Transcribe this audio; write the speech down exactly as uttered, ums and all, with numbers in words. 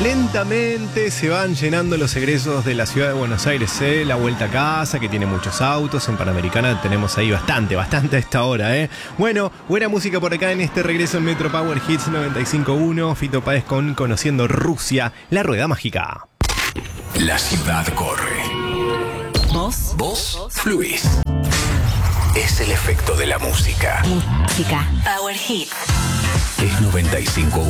Lentamente se van llenando los egresos de la ciudad de Buenos Aires, ¿eh? La vuelta a casa, que tiene muchos autos. En Panamericana tenemos ahí bastante, bastante a esta hora, ¿eh? Bueno, buena música por acá en este regreso en Metro Power Hits noventa y cinco punto uno. Fito Páez con Conociendo Rusia, la rueda mágica. La ciudad corre. Vos. Vos fluís. Es el efecto de la música. Música. Power Hits. Es noventa y cinco punto uno.